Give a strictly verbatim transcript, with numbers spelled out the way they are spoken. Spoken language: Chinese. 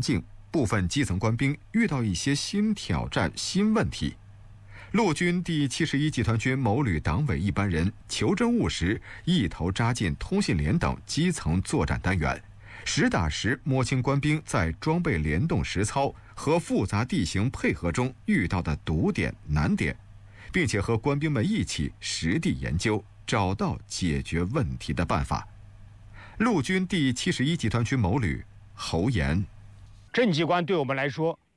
境，部分基层官兵遇到一些新挑战、新问题。陆军第七十一集团军某旅党委一班人求真务实，一头扎进通信连等基层作战单元，实打实摸清官兵在装备联动实操和复杂地形配合中遇到的堵点、难点，并且和官兵们一起实地研究，找到解决问题的办法。陆军第七十一集团军某旅侯岩： 政绩官对我们来说